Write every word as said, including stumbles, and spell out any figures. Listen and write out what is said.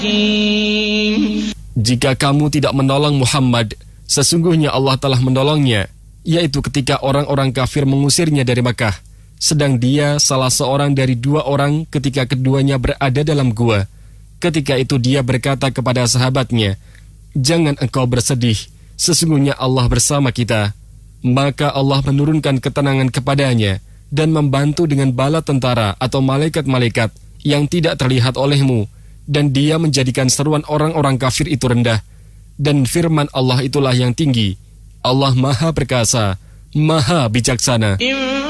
Jika kamu tidak menolong Muhammad, sesungguhnya Allah telah menolongnya, yaitu ketika orang-orang kafir mengusirnya dari Makkah, sedang dia salah seorang dari dua orang ketika keduanya berada dalam gua. Ketika itu dia berkata kepada sahabatnya, "Jangan engkau bersedih, sesungguhnya Allah bersama kita." Maka Allah menurunkan ketenangan kepadanya dan membantu dengan bala tentara atau malaikat-malaikat yang tidak terlihat olehmu, dan dia menjadikan seruan orang-orang kafir itu rendah. Dan firman Allah itulah yang tinggi. Allah Maha Perkasa, Maha Bijaksana.